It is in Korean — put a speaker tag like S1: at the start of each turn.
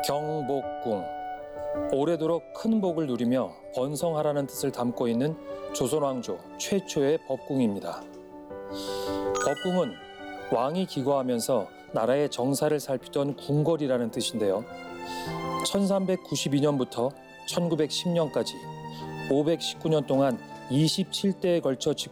S1: 경복궁. 오래도록 큰 복을 누리며 번성하라는 뜻을 담고 있는 조선 왕조 최초의 법궁입니다. 법궁은 왕이 기거하면서 나라의 정사를 살피던 궁궐이라는 뜻인데요. 1392년부터 1910년까지 519년 동안 27대에 걸쳐